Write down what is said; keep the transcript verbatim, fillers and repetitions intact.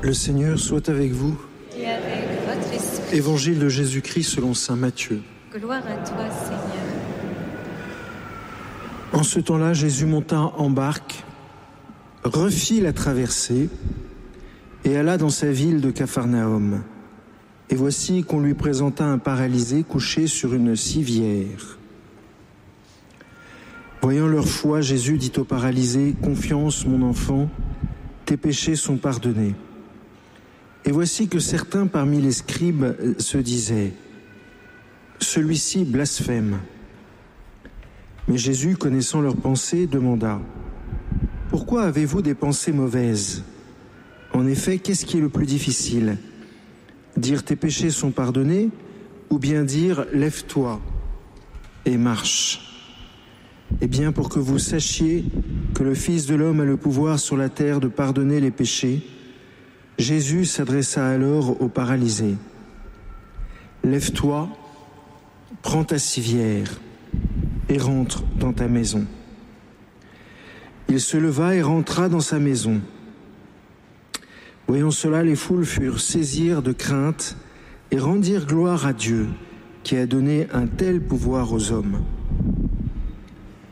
Le Seigneur soit avec vous. Et avec votre esprit. Évangile de Jésus-Christ selon saint Matthieu. Gloire à toi, Seigneur. En ce temps-là, Jésus monta en barque, refit la traversée et alla dans sa ville de Capharnaüm. Et voici qu'on lui présenta un paralysé couché sur une civière. Voyant leur foi, Jésus dit au paralysé : « Confiance, mon enfant, tes péchés sont pardonnés. » Et voici que certains parmi les scribes se disaient : « Celui-ci blasphème. » Mais Jésus, connaissant leurs pensées, demanda : « Pourquoi avez-vous des pensées mauvaises ? En effet, qu'est-ce qui est le plus difficile ? Dire tes péchés sont pardonnés, ou bien dire lève-toi et marche ? Eh bien, pour que vous sachiez que le Fils de l'homme a le pouvoir sur la terre de pardonner les péchés, Jésus s'adressa alors au paralysé. Lève-toi, prends ta civière et rentre dans ta maison. Il se leva et rentra dans sa maison. Voyant cela, les foules furent saisies de crainte et rendirent gloire à Dieu qui a donné un tel pouvoir aux hommes.